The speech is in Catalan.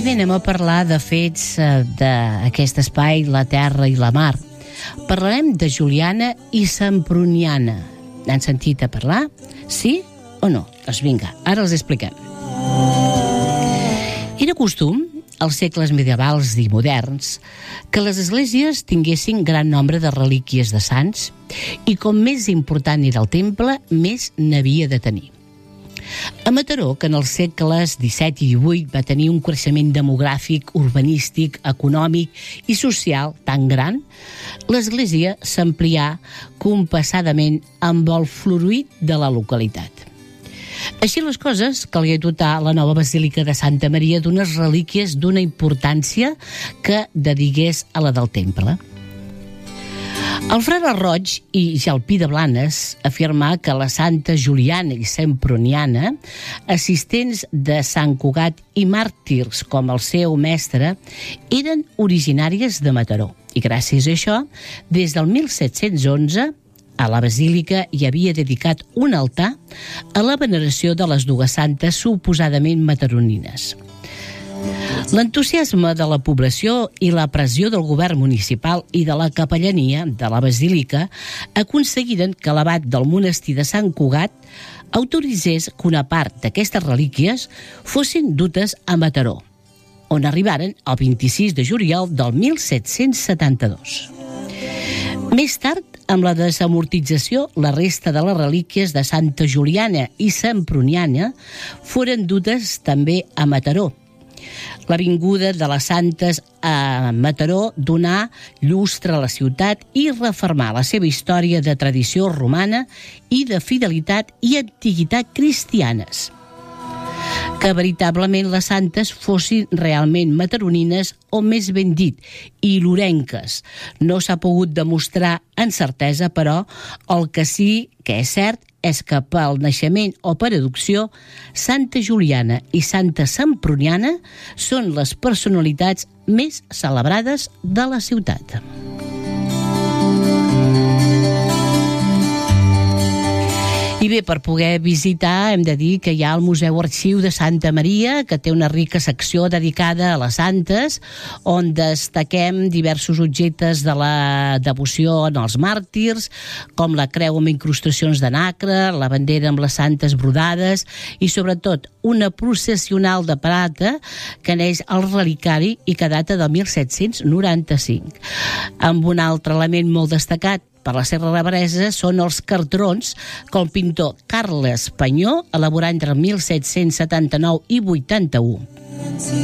I bé, anem a parlar de fets d'aquest espai, la terra i la mar. Parlarem de Juliana i Semproniana. N'han sentit a parlar? Sí o no? Doncs vinga, ara els expliquem. Era costum, als segles medievals i moderns, que les esglésies tinguessin gran nombre de relíquies de sants i com més important era el temple, més n'havia de tenir. A Mataró, que en els segles XVII i XVIII va tenir un creixement demogràfic, urbanístic, econòmic i social tan gran, l'església s'amplià compassadament amb el floruït de la localitat. Així les coses, calia dotar la nova Basílica de Santa Maria d'unes relíquies d'una importància que dedigués a la del temple. El frare Roig i Jalpí de Blanes afirmà que la santa Juliana i Semproniana, assistents de Sant Cugat i màrtirs com el seu mestre, eren originàries de Mataró. I gràcies a això, des del 1711, a la basílica hi havia dedicat un altar a la veneració de les dues santes suposadament mataronines. L'entusiasme de la població i la pressió del govern municipal i de la capellania de la basílica aconseguiren que l'abat del monestir de Sant Cugat autoritzés que una part d'aquestes relíquies fossin dutes a Mataró, on arribaren el 26 de juliol del 1772. Més tard, amb la desamortització, la resta de les relíquies de Santa Juliana i Semproniana foren dutes també a Mataró. La vinguda de les santes a Mataró donà llustre a la ciutat i refermà la seva història de tradició romana i de fidelitat i antiguitat cristianes. Que veritablement les santes fossin realment mataronines o, més ben dit, ilorenques. No s'ha pogut demostrar amb certesa, però el que sí que és cert és que pel naixement o per adopció, Santa Juliana i Santa Semproniana són les personalitats més celebrades de la ciutat. I bé, per poder visitar hem de dir que hi ha el Museu Arxiu de Santa Maria, que té una rica secció dedicada a les santes, on destaquem diversos objectes de la devoció en els màrtirs, com la creu amb incrustacions de nacre, la bandera amb les santes brodades i, sobretot, una processional de plata que neix al relicari i que data del 1795. Amb un altre element molt destacat per la Serra Rebresa són els cartrons que el pintor Carles Panyó elaborà entre 1779 i 81.